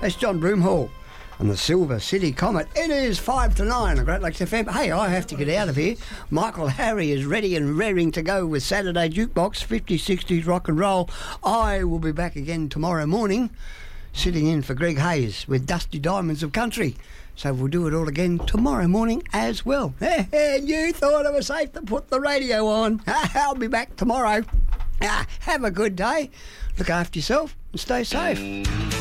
That's John Broomhall and the Silver City Comet. It is 5 to 9 on Great Lakes FM. Hey, I have to get out of here. Michael Harry is ready and raring to go with Saturday Jukebox, 50s, 60s rock and roll. I will be back again tomorrow morning, sitting in for Greg Hayes with Dusty Diamonds of Country. So we'll do it all again tomorrow morning as well. And you thought it was safe to put the radio on. I'll be back tomorrow. Have a good day. Look after yourself and stay safe.